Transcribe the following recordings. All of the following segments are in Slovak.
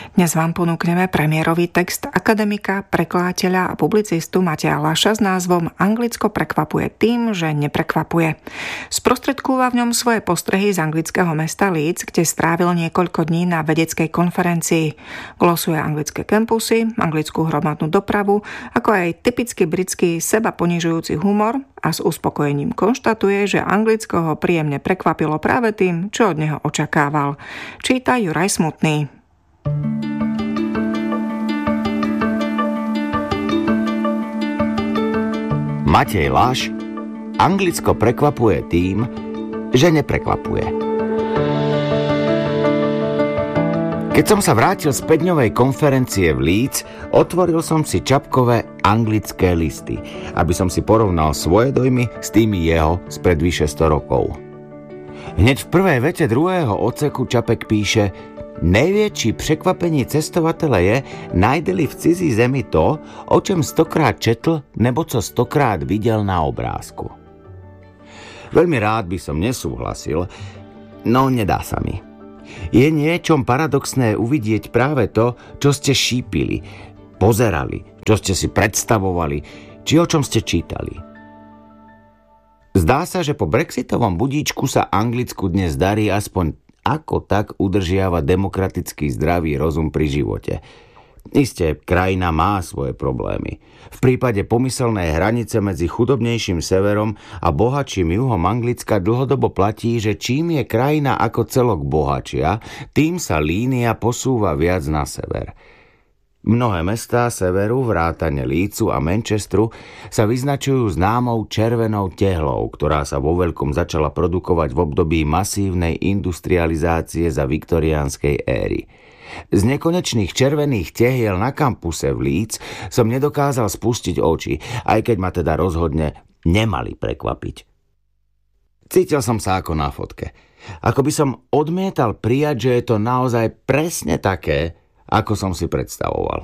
Dnes vám ponúkneme premiérový text akademika, prekladateľa a publicistu Mateja Laša s názvom Anglicko prekvapuje tým, že neprekvapuje. Sprostredkúva v ňom svoje postrehy z anglického mesta Leeds, kde strávil niekoľko dní na vedeckej konferencii. Glosuje anglické kampusy, anglickú hromadnú dopravu, ako aj typicky britský seba ponižujúci humor a s uspokojením konštatuje, že Anglicko ho príjemne prekvapilo práve tým, čo od neho očakával. Číta Juraj Smutný. Matej Láš, Anglicko prekvapuje tým, že neprekvapuje. Keď som sa vrátil z 5-dňovej konferencie v Leeds, otvoril som si čapkové anglické listy, aby som si porovnal svoje dojmy s tými jeho spred vyše 100 rokov. Hneď v prvej vete druhého odseku čapek píše: Najväčší překvapení cestovatele je, najdeli v cizí zemi to, o čem 100krát četl nebo co 100krát videl na obrázku. Veľmi rád by som nesúhlasil, no nedá sa mi. Je niečom paradoxné uvidieť práve to, čo ste šípili, pozerali, čo ste si predstavovali, či o čom ste čítali. Zdá sa, že po brexitovom budíčku sa Anglicku dnes darí aspoň ako tak udržiava demokratický zdravý rozum pri živote. Isté, krajina má svoje problémy. V prípade pomyselnej hranice medzi chudobnejším severom a bohatším juhom Anglicka dlhodobo platí, že čím je krajina ako celok bohatšia, tým sa línia posúva viac na sever. Mnohé mestá severu, vrátane Leedsu a Manchesteru, sa vyznačujú známou červenou tehlou, ktorá sa vo veľkom začala produkovať v období masívnej industrializácie za viktoriánskej éry. Z nekonečných červených tehiel na kampuse v Leeds som nedokázal spustiť oči, aj keď ma teda rozhodne nemali prekvapiť. Cítil som sa ako na fotke. Ako by som odmietal prijať, že je to naozaj presne také, ako som si predstavoval.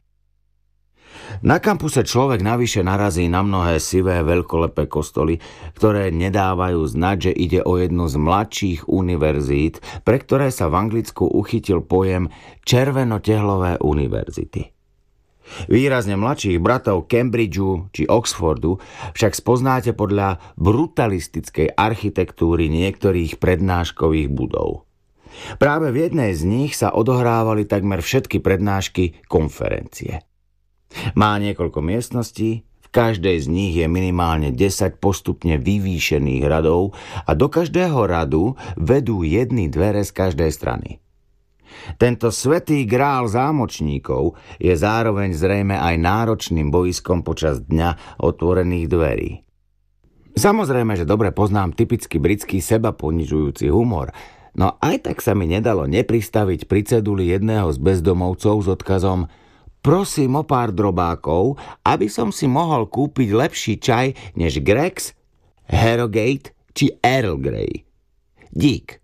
Na kampuse človek navyše narazí na mnohé sivé veľkolepé kostoly, ktoré nedávajú znať, že ide o jednu z mladších univerzít, pre ktoré sa v Anglicku uchytil pojem červenotehlové univerzity. Výrazne mladších bratov Cambridgeu či Oxfordu však spoznáte podľa brutalistickej architektúry niektorých prednáškových budov. Práve v jednej z nich sa odohrávali takmer všetky prednášky konferencie. Má niekoľko miestností, v každej z nich je minimálne 10 postupne vyvýšených radov a do každého radu vedú jedny dvere z každej strany. Tento svätý grál zámočníkov je zároveň zrejme aj náročným bojiskom počas dňa otvorených dverí. Samozrejme, že dobre poznám typicky britský seba ponižujúci humor, no aj tak sa mi nedalo nepristaviť pri ceduli jedného z bezdomovcov s odkazom: prosím o pár drobákov, aby som si mohol kúpiť lepší čaj než Greggs, Harrogate či Earl Grey. Dík.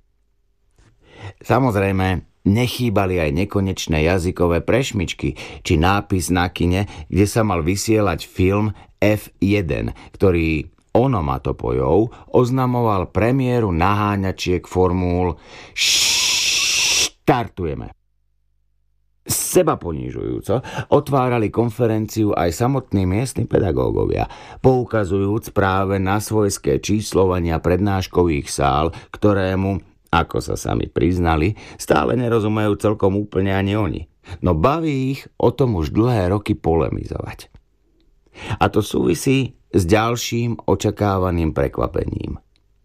Samozrejme, nechýbali aj nekonečné jazykové prešmičky či nápis na kine, kde sa mal vysielať film F1, ktorý onomatopojou oznamoval premiéru naháňačiek formúl Štartujeme. Seba ponižujúco otvárali konferenciu aj samotní miestni pedagógovia, poukazujúc práve na svojské číslovania prednáškových sál, ktorému, ako sa sami priznali, stále nerozumejú celkom úplne ani oni. No baví ich o tom už dlhé roky polemizovať. A to súvisí s ďalším očakávaným prekvapením.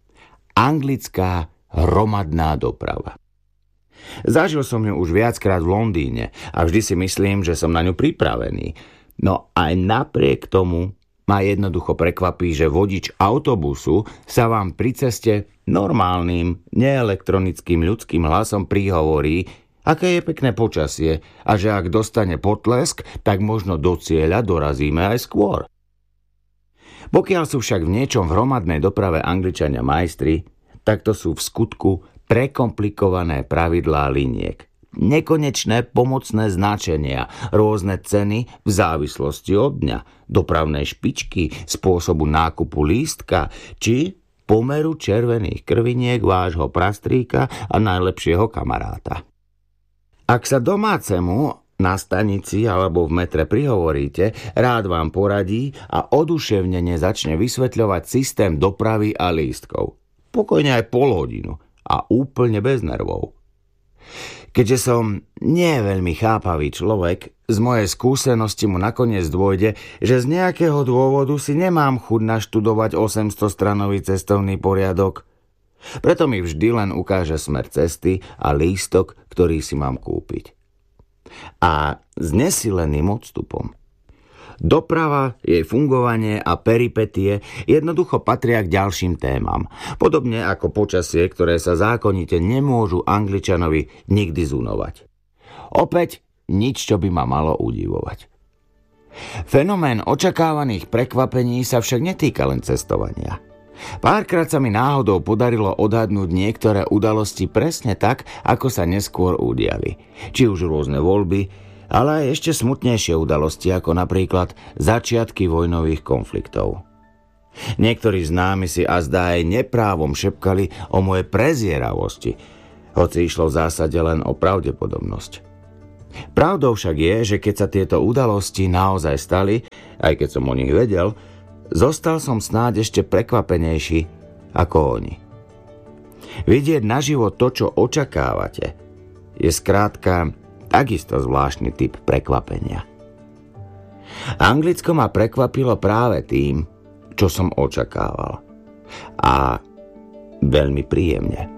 Anglická hromadná doprava. Zažil som ju už viackrát v Londýne a vždy si myslím, že som na ňu pripravený. No aj napriek tomu ma jednoducho prekvapí, že vodič autobusu sa vám pri ceste normálnym, neelektronickým ľudským hlasom prihovorí, aké je pekné počasie a že ak dostane potlesk, tak možno do cieľa dorazíme aj skôr. Pokiaľ sú však v niečom v hromadnej doprave Angličania majstri, tak to sú v skutku prekomplikované pravidlá liniek. Nekonečné pomocné značenia, rôzne ceny v závislosti od dňa, dopravnej špičky, spôsobu nákupu lístka či pomeru červených krviniek vášho prastríka a najlepšieho kamaráta. Ak sa domácemu na stanici alebo v metre prihovoríte, rád vám poradí a oduševnene začne vysvetľovať systém dopravy a lístkov. Pokojne aj pol hodinu a úplne bez nervov. Keďže som nie veľmi chápavý človek, z mojej skúsenosti mu nakoniec dôjde, že z nejakého dôvodu si nemám chuť naštudovať 800-stranový cestovný poriadok. Preto mi vždy len ukáže smer cesty a lístok, ktorý si mám kúpiť. A s nesileným odstupom. Doprava, jej fungovanie a peripetie jednoducho patria k ďalším témam. Podobne ako počasie, ktoré sa zákonite nemôžu Angličanovi nikdy zunovať. Opäť nič, čo by ma malo udivovať. Fenomén očakávaných prekvapení sa však netýka len cestovania. Párkrát sa mi náhodou podarilo odhadnúť niektoré udalosti presne tak, ako sa neskôr udiali. Či už rôzne voľby, ale aj ešte smutnejšie udalosti, ako napríklad začiatky vojnových konfliktov. Niektorí známi si azda aj neprávom šepkali o mojej prezieravosti, hoci išlo v zásade len o pravdepodobnosť. Pravdou však je, že keď sa tieto udalosti naozaj stali, aj keď som o nich vedel, zostal som snáď ešte prekvapenejší ako oni. Vidieť naživo to, čo očakávate, je skrátka takisto zvláštny typ prekvapenia. Anglicko ma prekvapilo práve tým, čo som očakával. A veľmi príjemne.